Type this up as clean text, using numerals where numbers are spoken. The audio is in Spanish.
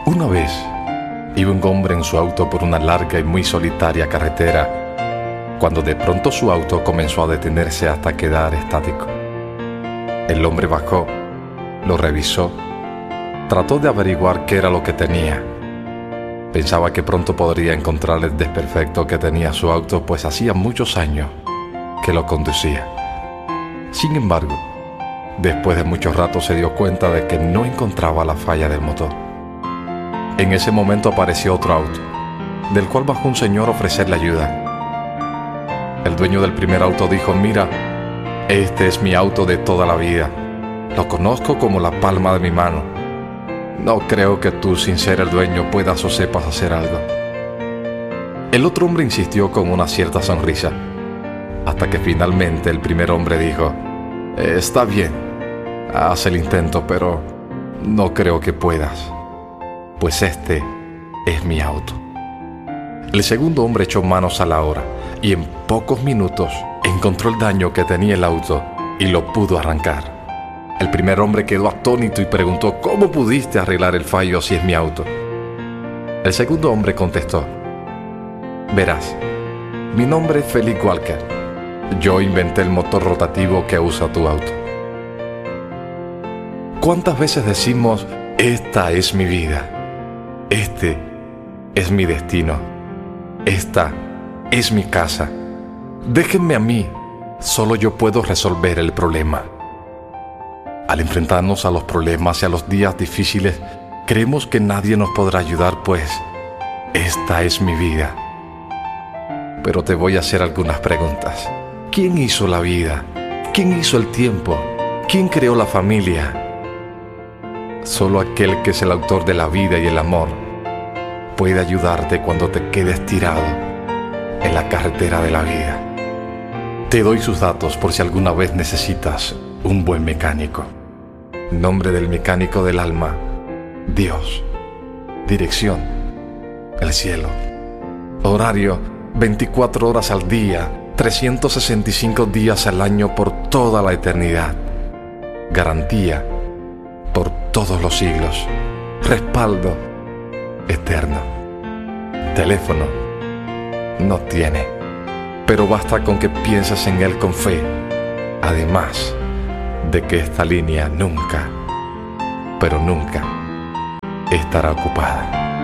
Una vez iba un hombre en su auto por una larga y muy solitaria carretera, cuando de pronto su auto comenzó a detenerse hasta quedar estático. El hombre bajó, lo revisó, trató de averiguar qué era lo que tenía. Pensaba que pronto podría encontrar el desperfecto que tenía su auto, pues hacía muchos años que lo conducía. Sin embargo, después de mucho rato se dio cuenta de que no encontraba la falla del motor. En ese momento apareció otro auto, del cual bajó un señor a ofrecerle ayuda. El dueño del primer auto dijo: mira, este es mi auto de toda la vida. Lo conozco como la palma de mi mano. No creo que tú, sin ser el dueño, puedas o sepas hacer algo. El otro hombre insistió con una cierta sonrisa, hasta que finalmente el primer hombre dijo: está bien, haz el intento, pero no creo que puedas, pues este es mi auto. El segundo hombre echó manos a la obra y en pocos minutos encontró el daño que tenía el auto y lo pudo arrancar. El primer hombre quedó atónito y preguntó: ¿cómo pudiste arreglar el fallo si es mi auto? El segundo hombre contestó: verás, mi nombre es Felix Walker. Yo inventé el motor rotativo que usa tu auto. ¿Cuántas veces decimos: esta es mi vida? Este es mi destino. Esta es mi casa. Déjenme a mí. Solo yo puedo resolver el problema. Al enfrentarnos a los problemas y a los días difíciles, creemos que nadie nos podrá ayudar, pues esta es mi vida. Pero te voy a hacer algunas preguntas. ¿Quién hizo la vida? ¿Quién hizo el tiempo? ¿Quién creó la familia? Solo aquel que es el autor de la vida y el amor puede ayudarte cuando te quedes tirado en la carretera de la vida. Te doy sus datos por si alguna vez necesitas un buen mecánico. Nombre del mecánico del alma: Dios. Dirección: el cielo. Horario: 24 horas al día, 365 días al año por toda la eternidad. Garantía: por todos los siglos. Respaldo: eterno. Teléfono: no tiene, pero basta con que pienses en él con fe. Además de que esta línea nunca, pero nunca estará ocupada.